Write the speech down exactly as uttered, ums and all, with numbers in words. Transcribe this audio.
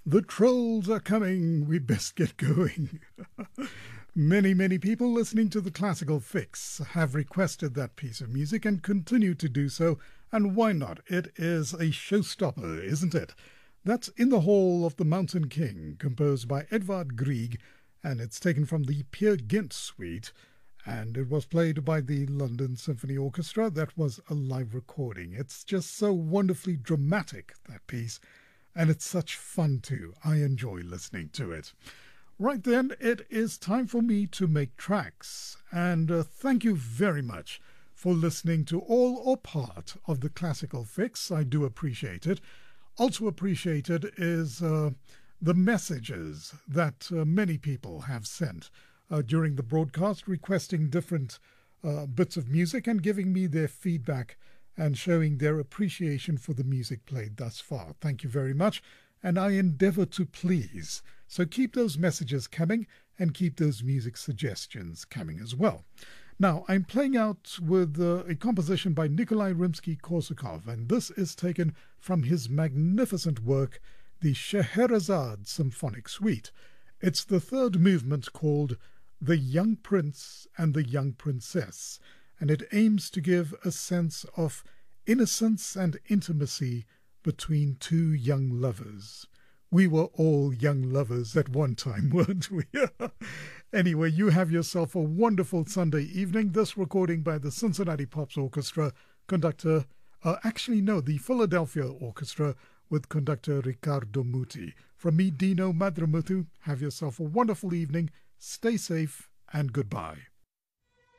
The trolls are coming, we best get going. Many, many people listening to the Classical Fix have requested that piece of music and continue to do so, and why not? It is a showstopper, isn't it? That's In the Hall of the Mountain King, composed by Edvard Grieg, and it's taken from the Peer Gynt suite, and it was played by the London Symphony Orchestra. That was a live recording. It's just so wonderfully dramatic, that piece, and it's such fun too. I enjoy listening to it. Right then, it is time for me to make tracks, and uh, thank you very much for listening to all or part of the Classical Fix. I do appreciate it. Also appreciated is uh, the messages that uh, many people have sent uh, during the broadcast, requesting different uh, bits of music and giving me their feedback and showing their appreciation for the music played thus far. Thank you very much, and I endeavor to please. So keep those messages coming and keep those music suggestions coming as well. Now, I'm playing out with uh, a composition by Nikolai Rimsky-Korsakov, and this is taken from his magnificent work, the Scheherazade Symphonic Suite. It's the third movement, called The Young Prince and the Young Princess, and it aims to give a sense of innocence and intimacy between two young lovers. We were all young lovers at one time, weren't we? Anyway, you have yourself a wonderful Sunday evening. This recording by the Cincinnati Pops Orchestra, conductor, uh, actually no, the Philadelphia Orchestra with conductor Riccardo Muti. From me, Dino Madramuthu, have yourself a wonderful evening. Stay safe and goodbye.